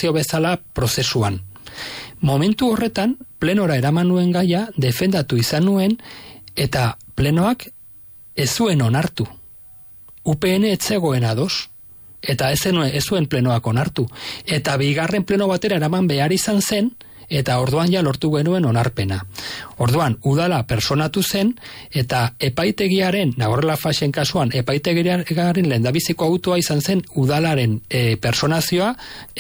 akusazio bezala prozesuan. Momentu horretan, plenora eraman nuen gaia, defendatu izan nuen, eta plenoak ez zuen onartu. UPN ez zegoen ados, eta ez zuen plenoak onartu. Eta bigarren pleno batera eraman behar izan zen, eta orduan ja lortu genuen onarpena. Orduan, udala personatu zen, eta epaitegiaren, Nagorrela Faxen kasuan, epaitegiaren lehendabiziko autoa izan zen udalaren personazioa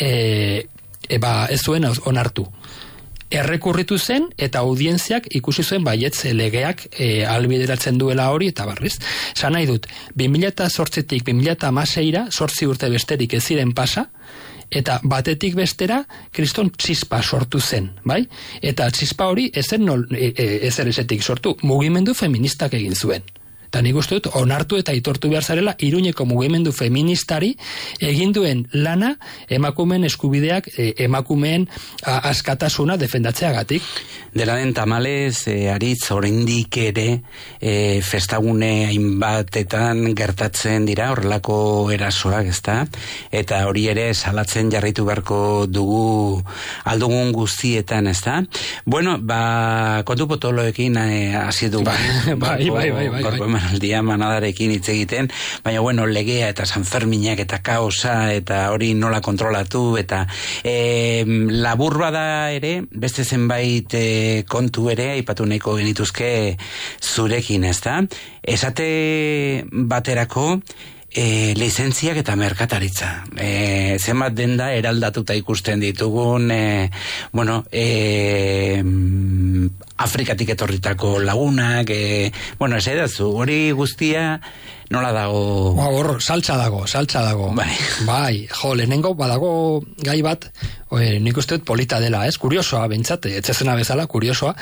ez zuen onartu. Errekurritu zen, eta audientziak ikusi zuen baietz legeak ahalbideratzen duela hori, eta barriz. Esan nahi dut, 2008-tik 2016-ra, 8 urte besterik ez ziren pasa, eta batetik bestera kriston txispa sortu zen, bai? Eta txispa hori ezer esetik sortu, mugimendu feministak egin zuen. Eta nik uste dut, onartu eta aitortu behar zarela, Iruñeko mugimendu feministari egin duen lana emakumeen eskubideak, emakumeen askatasuna defendatzeagatik. Dela den tamalez, Aritz, oraindik ere festagune hainbatetan gertatzen dira horrelako erasoak, ezta? Eta hori ere salatzen jarraitu beharko dugu aldugun guztietan, ezta? Bueno, kontu potoloekin hasi dugu. Bai. Aldia manadarekin hitz egiten, baina bueno, legea eta Sanferminak eta kaosa eta hori nola kontrolatu eta labur bada ere, beste zenbait kontu ere aipatu nahiko genituzke zurekin, ezta? Esate baterako lizentziak eta merkataritza. Zenbat denda eraldatuta ikusten ditugun Afrikatik etorritako lagunak, ez edazu, hori guztia nola dago? Hor, saltza dago. Bai, lehenengo badago gai bat, nik uste dut polita dela, kuriosoa, bentsat, etzezena bezala, kuriosoa,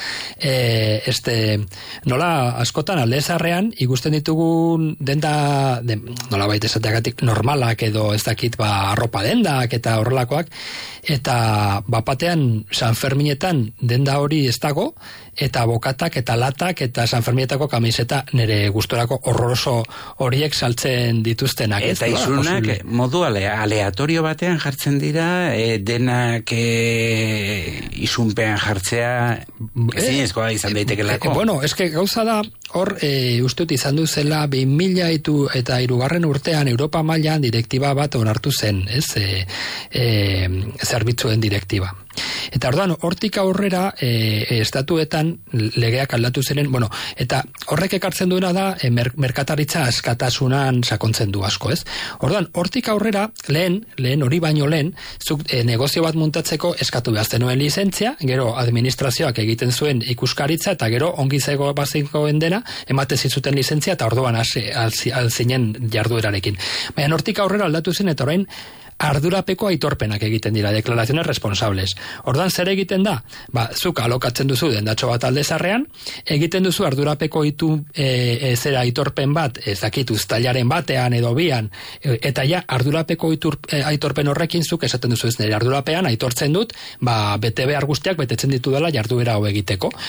nola askotan alde zarrean, ikusten ditugun denda, nola baita esateagatik normalak edo ez dakit, arropa dendak eta horrelakoak, eta bapatean Sanferminetan denda hori ez dago, eta bokatak eta latak eta Sanferminetako kamiseta nire gustorako horroroso horiek saltzen dituztenak. Eta izunak modu aleatorio batean jartzen dira, denak izunpean jartzea ezinezkoa izan daitekelako. Gauza da, hor ustut izan duzela 2000 eta 3. urtean Europa mailan direktiba bat onartu zen, zerbitzuen direktiba. Eta orduan, hortik aurrera estatuetan legeak aldatu ziren, eta horrek ekartzen duena da merkataritza askatasunan sakontzen du asko, ez? Orduan, hortik aurrera, lehen hori baino lehen, zuk negozio bat muntatzeko eskatu behazten nuen lizentzia, gero administrazioak egiten zuen ikuskaritza, eta gero ongi zego bazinkoen dena, emate zizuten lizentzia, eta orduan alzinen jarduerarekin. Baina hortik aurrera aldatu zen, eta orain, ardurapeko aitorpenak egiten dira, deklaraciones responsables. Ordan zer egiten da? Zuk alokatzen duzu dendatxo bat alde zarrean, egiten duzu ardurapeko zera aitorpen bat, ez dakit uztailaren batean edo bian, eta ja ardurapeko aitorpen horrekin zuk esaten duzu ez nire ardurapean, aitortzen dut, bete behar guztiak betetzen ditu dela jarduera hau egiteko.